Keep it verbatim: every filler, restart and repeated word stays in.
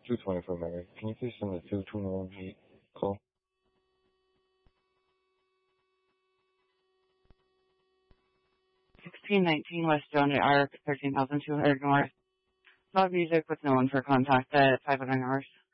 two twenty for Mary. Can you please send the two twenty-one G call? sixteen nineteen West Jones Arc, thirteen thousand two hundred North. Log music with no one for contact at five hundred North.